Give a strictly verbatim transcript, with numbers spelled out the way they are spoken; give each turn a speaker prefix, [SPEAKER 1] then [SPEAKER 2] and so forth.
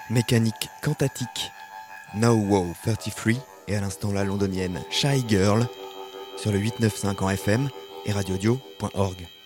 [SPEAKER 1] Mécanique cantatique, Now Wow trente-trois et à l'instant la londonienne Shy Girl sur le huit cent quatre-vingt-quinze ans F M et radiodio point org.